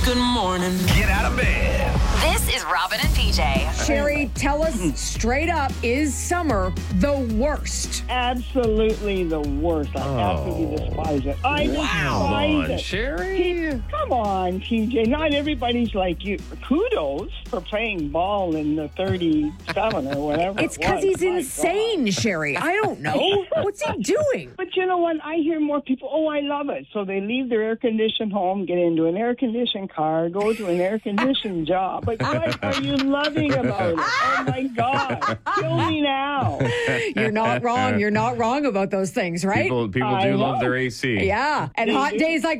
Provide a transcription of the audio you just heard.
Good morning. Get out of bed. This is Robin and PJ. Sherry, tell us straight up, is summer the worst? Absolutely the worst. I absolutely despise it. I despise it. Sherry. Come on, TJ. Not everybody's like you. Kudos for playing ball in the 37 or whatever. It's because he's My insane, Sherry. I don't know. What's he doing? But you know what? I hear more people, I love it. So they leave their air-conditioned home, get into an air-conditioned car, go to an air-conditioned job. But what are you loving about it? Oh, my God. Kill me now. You're not wrong. You're not wrong about those things, right? People do I love know. their AC. Yeah. And hot days like